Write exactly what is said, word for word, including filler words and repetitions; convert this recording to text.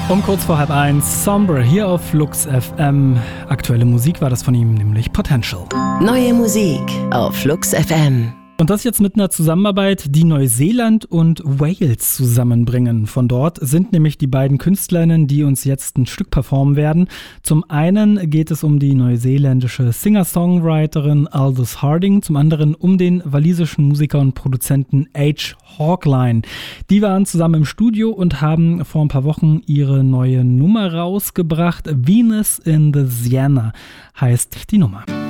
Um kurz vor halb eins, Sombre hier auf Flux F M. Aktuelle Musik war das von ihm, nämlich Potential. Neue Musik auf Flux F M. Und das jetzt mit einer Zusammenarbeit, die Neuseeland und Wales zusammenbringen. Von dort sind nämlich die beiden Künstlerinnen, die uns jetzt ein Stück performen werden. Zum einen geht es um die neuseeländische Singer-Songwriterin Aldous Harding, zum anderen um den walisischen Musiker und Produzenten H. Hawkline. Die waren zusammen im Studio und haben vor ein paar Wochen ihre neue Nummer rausgebracht. Venus in the Sienna heißt die Nummer.